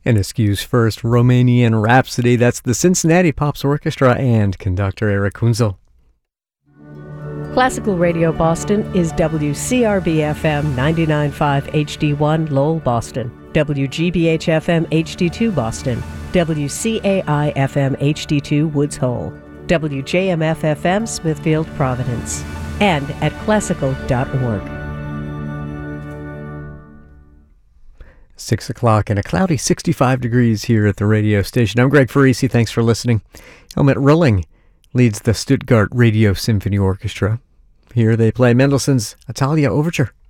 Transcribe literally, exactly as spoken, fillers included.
And excuse first, Romanian Rhapsody. That's the Cincinnati Pops Orchestra and conductor Eric Kunzel. Classical Radio Boston is W C R B F M ninety-nine point five H D one Lowell, Boston, W G B H F M H D two Boston, W C A I F M H D two Woods Hole, W J M F F M Smithfield, Providence, and at classical dot org. Six o'clock and a cloudy sixty-five degrees here at the radio station. I'm Greg Farisi. Thanks for listening. Helmut Rilling leads the Stuttgart Radio Symphony Orchestra. Here they play Mendelssohn's Italia Overture.